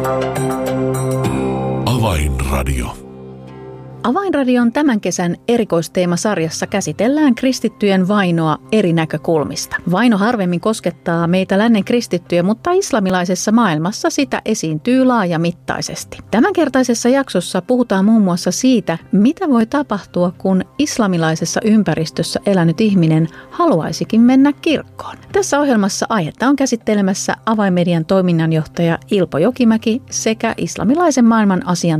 Avainradio. Avainradion tämän kesän erikoisteemasarjassa käsitellään kristittyjen vainoa eri näkökulmista. Vaino harvemmin koskettaa meitä lännen kristittyjä, mutta islamilaisessa maailmassa sitä esiintyy laajamittaisesti. Tämänkertaisessa jaksossa puhutaan muun muassa siitä, mitä voi tapahtua, kun islamilaisessa ympäristössä elänyt ihminen haluaisikin mennä kirkkoon. Tässä ohjelmassa aihetta on käsittelemässä Avainmedian toiminnanjohtaja Ilpo Jokimäki sekä islamilaisen maailman asiantuntija